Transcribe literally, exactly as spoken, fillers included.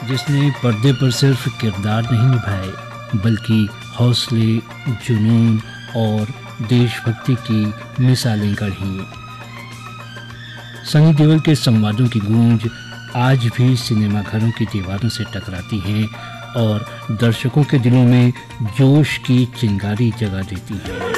जिसने पर्दे पर सिर्फ किरदार नहीं निभाए बल्कि हौसले, जुनून और देशभक्ति की मिसालें गढ़ी। सनी देओल के संवादों की गूंज आज भी सिनेमा घरों की दीवारों से टकराती हैं और दर्शकों के दिलों में जोश की चिंगारी जगा देती है।